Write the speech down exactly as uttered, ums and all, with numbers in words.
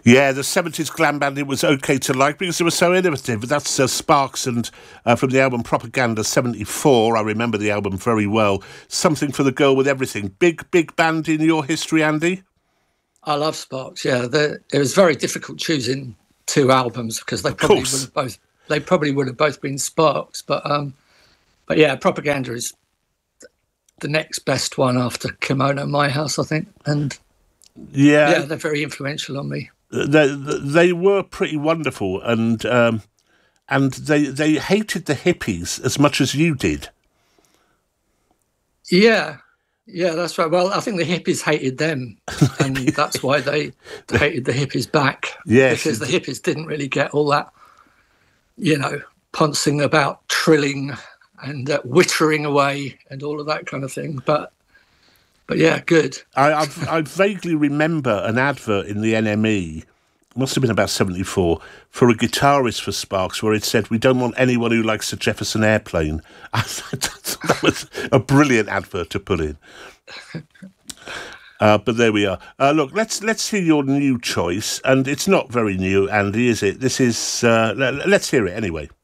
Yeah, the seventies glam band, it was okay to like because they were so innovative. That's uh, Sparks, and uh, from the album Propaganda seventy-four, I remember the album very well. Something for the Girl with Everything. Big, big band in your history, Andy? I love Sparks, yeah. The, it was very difficult choosing two albums because they probably would have both they probably would have both been Sparks. But um, but yeah, Propaganda is the next best one after Kimono My House, I think. And yeah, yeah, they're very influential on me. They, they were pretty wonderful, and um, and they they hated the hippies as much as you did. Yeah, yeah, that's right. Well, I think the hippies hated them, and that's why they hated the hippies back. Yes, because the hippies didn't really get all that, you know, poncing about trilling and uh, wittering away and all of that kind of thing. But But yeah, good. I I've, I vaguely remember an advert in the N M E, must have been about seventy-four, for a guitarist for Sparks, where it said, "We don't want anyone who likes the Jefferson Airplane." I thought that was a brilliant advert to put in. Uh, but there we are. Uh, look, let's let's hear your new choice, and it's not very new, Andy, is it? This is uh, let's hear it anyway.